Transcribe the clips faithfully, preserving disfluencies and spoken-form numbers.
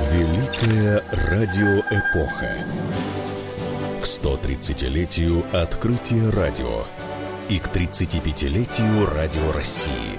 Великая радиоэпоха. К сто тридцатилетию открытия радио и к тридцатипятилетию Радио России.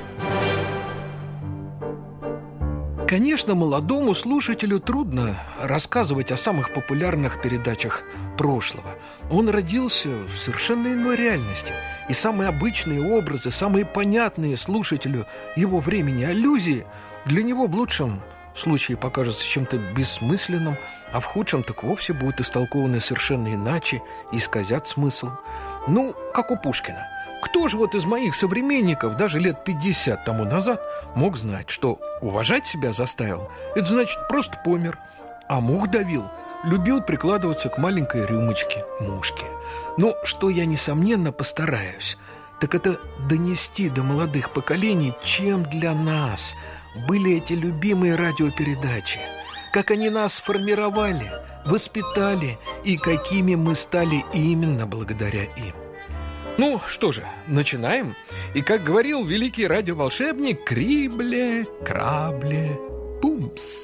Конечно, молодому слушателю трудно рассказывать о самых популярных передачах прошлого. Он родился в совершенно иной реальности. И самые обычные образы, самые понятные слушателю его времени аллюзии для него в лучшем случае покажутся чем-то бессмысленным, а в худшем так вовсе будут истолкованы совершенно иначе и исказят смысл. Ну, как у Пушкина. Кто же вот из моих современников даже лет пятьдесят тому назад мог знать, что уважать себя заставил, это значит просто помер, а мух давил, любил прикладываться к маленькой рюмочке, мушке. Но что я, несомненно, постараюсь, так это донести до молодых поколений, чем для нас были эти любимые радиопередачи, как они нас сформировали, воспитали и какими мы стали именно благодаря им. Ну, что же, начинаем. И, как говорил великий радиоволшебник, крибле, крабле, пумс.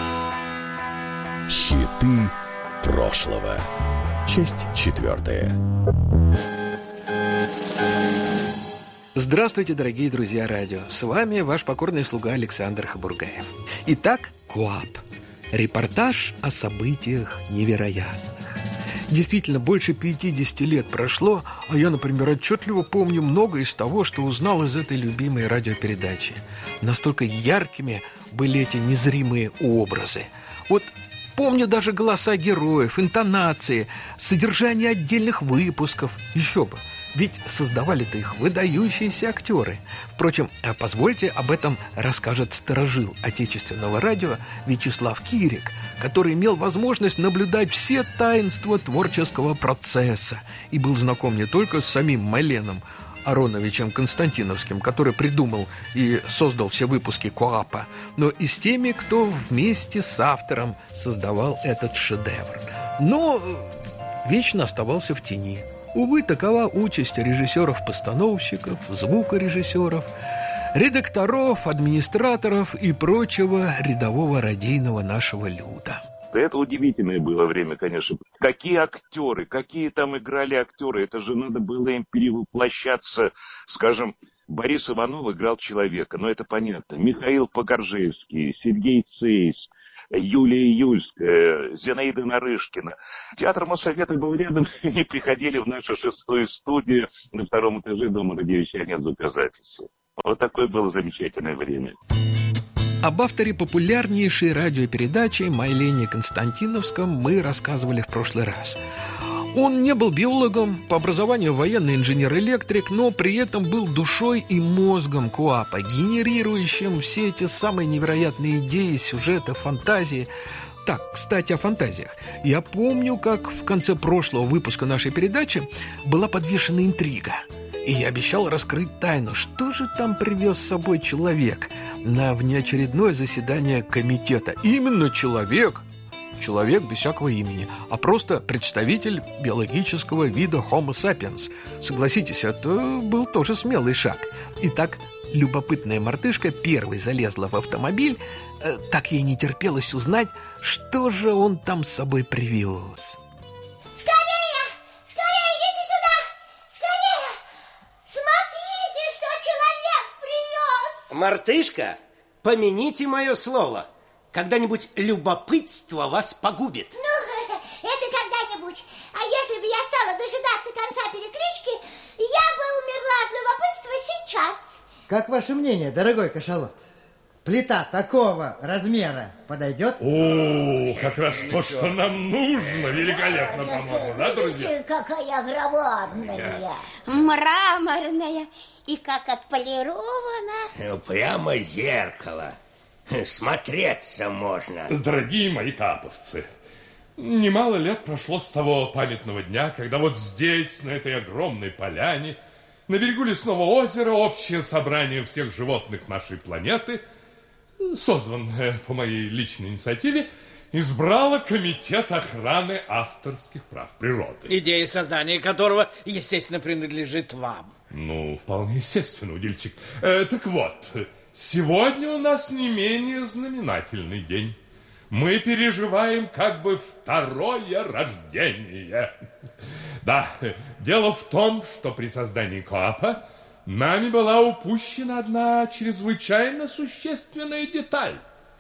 Хиты прошлого. Часть четвертая. Здравствуйте, дорогие друзья радио. С вами ваш покорный слуга Александр Хабургаев. Итак, КоАП. Репортаж о событиях невероятных. Действительно, больше пятидесяти лет прошло, а я, например, отчетливо помню много из того, что узнал из этой любимой радиопередачи. Настолько яркими были эти незримые образы. Вот помню даже голоса героев, интонации, содержание отдельных выпусков. Еще бы, ведь создавали-то их выдающиеся актеры. Впрочем, позвольте, об этом расскажет старожил отечественного радио Вячеслав Кирик, который имел возможность наблюдать все таинства творческого процесса и был знаком не только с самим Маленом Ароновичем Константиновским, который придумал и создал все выпуски КоАПа, но и с теми, кто вместе с автором создавал этот шедевр. Но вечно оставался в тени. Увы, такова участь режиссеров-постановщиков, звукорежиссеров, редакторов, администраторов и прочего рядового радийного нашего люда. Это удивительное было время, конечно. Какие актеры, какие там играли актеры. Это же надо было им перевоплощаться. Скажем, Борис Иванов играл человека, но это понятно. Михаил Погоржевский, Сергей Цейс, Юлия Юльская, Зинаида Нарышкина. Театр Моссовета был рядом, они приходили в нашу шестую студию на втором этаже дома радиовещания звукозаписи. Вот такое было замечательное время. Об авторе популярнейшей радиопередачи Майлене Константиновском мы рассказывали в прошлый раз. Он не был биологом, по образованию военный инженер-электрик, но при этом был душой и мозгом КоАПа, генерирующим все эти самые невероятные идеи, сюжеты, фантазии. Так, кстати, о фантазиях. Я помню, как в конце прошлого выпуска нашей передачи была подвешена интрига. И я обещал раскрыть тайну, что же там привез с собой человек на внеочередное заседание комитета. Именно человек. Человек без всякого имени, а просто представитель биологического вида Homo sapiens. Согласитесь, это был тоже смелый шаг. Итак, любопытная мартышка первой залезла в автомобиль. Так ей не терпелось узнать, что же он там с собой привез. Скорее! Скорее, идите сюда! Скорее! Смотрите, что человек привез! Мартышка, помяните мое слово. Когда-нибудь любопытство вас погубит. Ну, это когда-нибудь. А если бы я стала дожидаться конца переклички, я бы умерла от любопытства сейчас. Как ваше мнение, дорогой кашалот? Плита такого размера подойдет? О, как раз то, что нам нужно. Великолепно, по-моему, да, друзья? Видите, какая громадная. Мраморная и как отполирована. Прямо зеркало. Смотреться можно. Дорогие мои каповцы, немало лет прошло с того памятного дня, когда вот здесь, на этой огромной поляне, на берегу лесного озера, общее собрание всех животных нашей планеты, созванное по моей личной инициативе, избрало комитет охраны авторских прав природы. Идея создания которого, естественно, принадлежит вам. Ну, вполне естественно, удильчик. Э, так вот, сегодня у нас не менее знаменательный день. Мы переживаем как бы второе рождение. Да, дело в том, что при создании КоАПа нами была упущена одна чрезвычайно существенная деталь.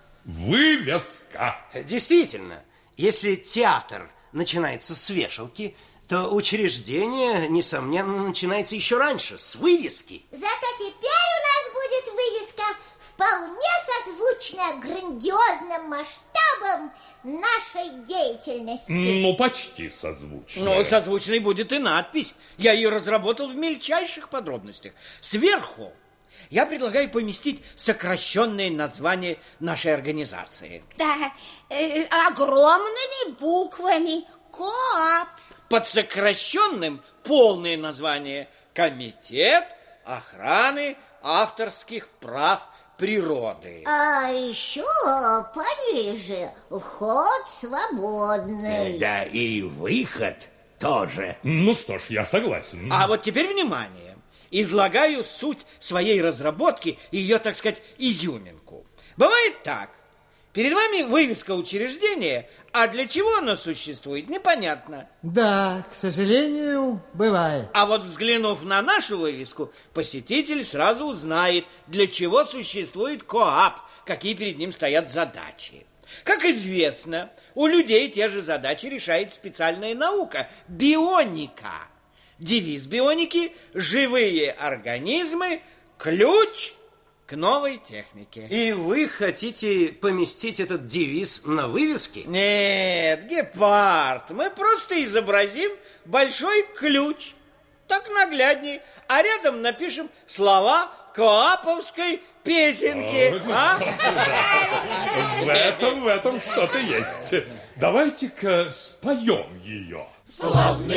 Вывеска. Действительно, если театр начинается с вешалки, то учреждение, несомненно, начинается еще раньше, с вывески. Зато теперь у нас будет вывеска, вполне созвучная грандиозным масштабам нашей деятельности. Ну, почти созвучная. Ну, созвучной будет и надпись. Я ее разработал в мельчайших подробностях. Сверху я предлагаю поместить сокращенное название нашей организации. Да, э, огромными буквами КоАП. Под сокращенным полное название «Комитет охраны авторских прав природы». А еще пониже «Вход свободный». Да, и выход тоже. Ну что ж, я согласен. А вот теперь внимание. Излагаю суть своей разработки и ее, так сказать, изюминку. Бывает так. Перед вами вывеска учреждения, а для чего она существует, непонятно. Да, к сожалению, бывает. А вот взглянув на нашу вывеску, посетитель сразу узнает, для чего существует КоАП, какие перед ним стоят задачи. Как известно, у людей те же задачи решает специальная наука – бионика. Девиз бионики – живые организмы, ключ к новой технике. И вы хотите поместить этот девиз на вывеске? Нет, Гепард, мы просто изобразим большой ключ. Так наглядней. А рядом напишем слова коаповской песенки. А? В этом, в этом что-то есть. Давайте-ка споем ее. Славный